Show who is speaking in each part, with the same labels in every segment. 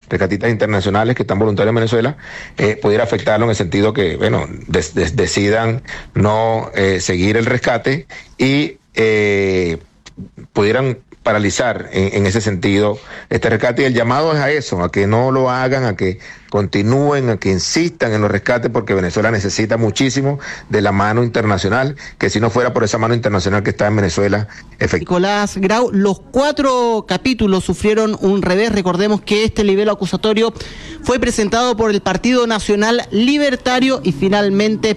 Speaker 1: rescatistas internacionales que están voluntarios en Venezuela, pudiera afectarlo en el sentido que, bueno, decidan no seguir el rescate y pudieran paralizar en ese sentido este rescate. Y el llamado es a eso, a que no lo hagan, a que continúen, a que insistan en los rescates, porque Venezuela necesita muchísimo de la mano internacional, que si no fuera por esa mano internacional que está en Venezuela,
Speaker 2: Nicolás Grau, los 4 capítulos sufrieron un revés. Recordemos que este libelo acusatorio fue presentado por el Partido Nacional Libertario y finalmente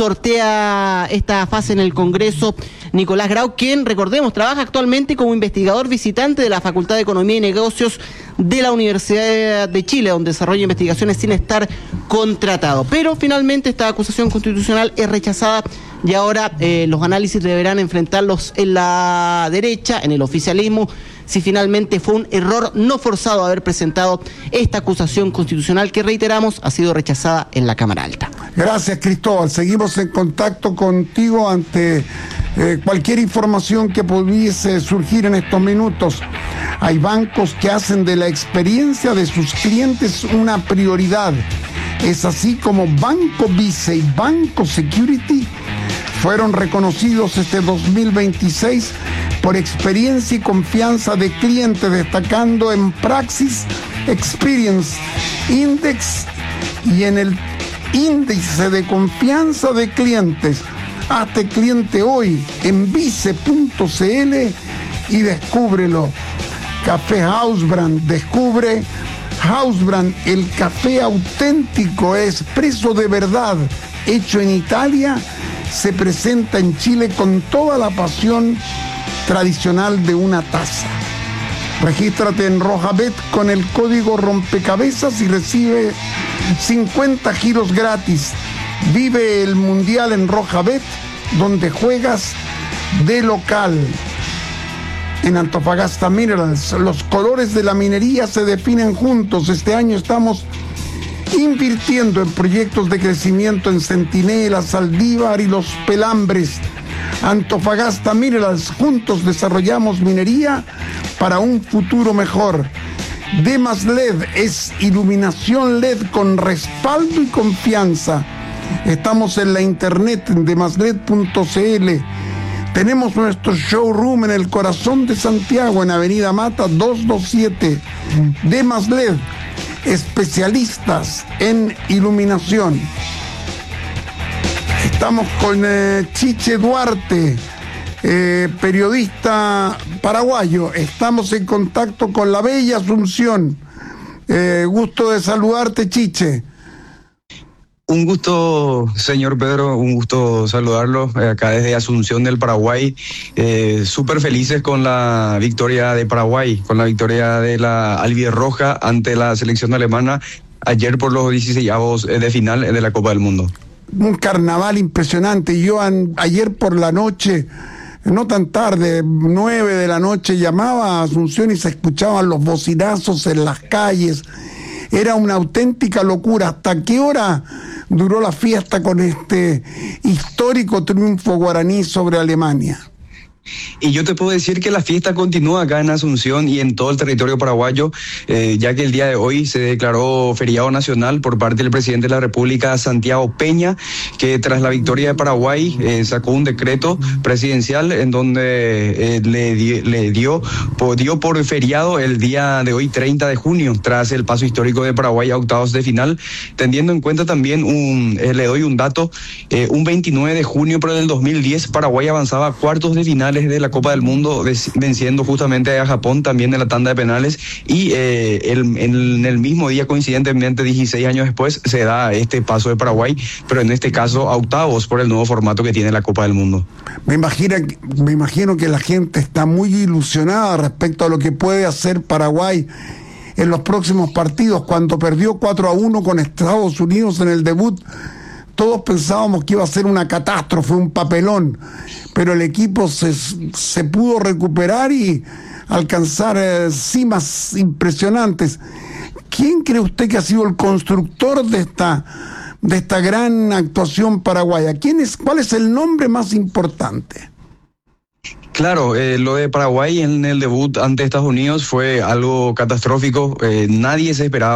Speaker 2: sortea esta fase en el Congreso Nicolás Grau, quien, recordemos, trabaja actualmente como investigador visitante de la Facultad de Economía y Negocios de la Universidad de Chile, donde desarrolla investigaciones sin estar contratado. Pero finalmente esta acusación constitucional es rechazada y ahora los análisis deberán enfrentarlos en la derecha, en el oficialismo, si finalmente fue un error no forzado haber presentado esta acusación constitucional que, reiteramos, ha sido rechazada en la Cámara Alta.
Speaker 3: Gracias, Cristóbal. Seguimos en contacto contigo ante cualquier información que pudiese surgir en estos minutos. Hay bancos que hacen de la experiencia de sus clientes una prioridad. Es así como Banco Vice y Banco Security fueron reconocidos este 2026 por experiencia y confianza de clientes, destacando en Praxis Experience Index y en el índice de confianza de clientes. Hazte cliente hoy en vice.cl y descúbrelo. Café Hausbrand, descubre Hausbrand, el café auténtico, expreso de verdad, hecho en Italia, se presenta en Chile con toda la pasión tradicional de una taza. Regístrate en Rojabet con el código rompecabezas y recibe 50 giros gratis. Vive el Mundial en Rojabet, donde juegas de local. En Antofagasta Minerals, los colores de la minería se definen juntos. Este año estamos invirtiendo en proyectos de crecimiento en Centinela, Saldívar y Los Pelambres. Antofagasta Minerals, juntos desarrollamos minería para un futuro mejor. Demas LED es iluminación LED con respaldo y confianza. Estamos en la internet en demasled.cl. Tenemos nuestro showroom en el corazón de Santiago, en Avenida Mata 227. Demas LED, especialistas en iluminación. Estamos con Chiche Duarte, periodista paraguayo. Estamos en contacto con la bella Asunción. Gusto de saludarte, Chiche.
Speaker 4: Un gusto, señor Pedro, un gusto saludarlo acá desde Asunción del Paraguay. Súper felices con la victoria de Paraguay, con la victoria de la albirroja ante la selección alemana ayer por los 16avos de final de la Copa del Mundo.
Speaker 3: Un carnaval impresionante. Yo ayer por la noche, no tan tarde, 9 de la noche, llamaba a Asunción y se escuchaban los bocinazos en las calles. Era una auténtica locura. ¿Hasta qué hora duró la fiesta con este histórico triunfo guaraní sobre Alemania?
Speaker 4: Y yo te puedo decir que la fiesta continúa acá en Asunción y en todo el territorio paraguayo, ya que el día de hoy se declaró feriado nacional por parte del presidente de la República, Santiago Peña, que tras la victoria de Paraguay sacó un decreto presidencial en donde dio por feriado el día de hoy, 30 de junio, tras el paso histórico de Paraguay a octavos de final, teniendo en cuenta también, le doy un dato, un 29 de junio pero del 2010, Paraguay avanzaba a cuartos de finales de la Copa del Mundo, venciendo justamente a Japón también en la tanda de penales, y en el mismo día, coincidentemente 16 años después, se da este paso de Paraguay, pero en este caso a octavos por el nuevo formato que tiene la Copa del Mundo.
Speaker 3: Me imagino que la gente está muy ilusionada respecto a lo que puede hacer Paraguay en los próximos partidos. Cuando perdió 4-1 con Estados Unidos en el debut, todos pensábamos que iba a ser una catástrofe, un papelón, pero el equipo se pudo recuperar y alcanzar cimas impresionantes. ¿Quién cree usted que ha sido el constructor de esta gran actuación paraguaya? ¿Cuál es el nombre más importante?
Speaker 4: Claro, lo de Paraguay en el debut ante Estados Unidos fue algo catastrófico. Nadie se esperaba